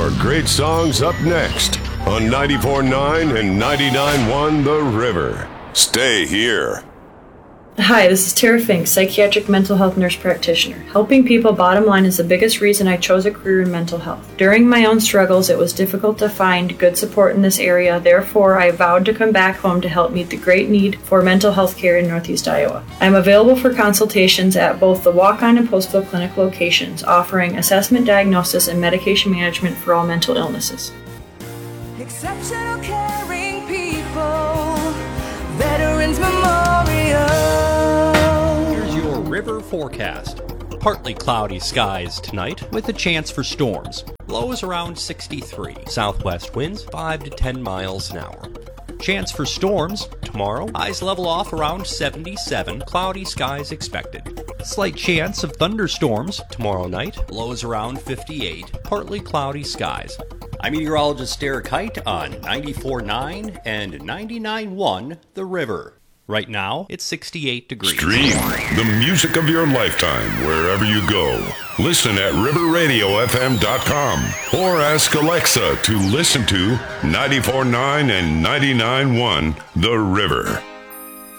more great songs up next on 94.9 and 99.1 The River. Stay here. Hi, this is Tara Fink, psychiatric mental health nurse practitioner. Helping people bottom line is the biggest reason I chose a career in mental health. During my own struggles, it was difficult to find good support in this area. Therefore, I vowed to come back home to help meet the great need for mental health care in Northeast Iowa. I'm available for consultations at both the Walk-On and Postville Clinic locations, offering assessment, diagnosis, and medication management for all mental illnesses. Exceptional caring people, Veterans Memorial. River forecast. Partly cloudy skies tonight with a chance for storms. Lows around 63. Southwest winds 5 to 10 miles an hour. Chance for storms tomorrow. Highs level off around 77. Cloudy skies expected. Slight chance of thunderstorms tomorrow night. Lows around 58. Partly cloudy skies. I'm meteorologist Derek Height on 94.9 and 99.1 The River. Right now, it's 68 degrees. Stream the music of your lifetime wherever you go. Listen at riverradiofm.com or ask Alexa to listen to 94.9 and 99.1 The River.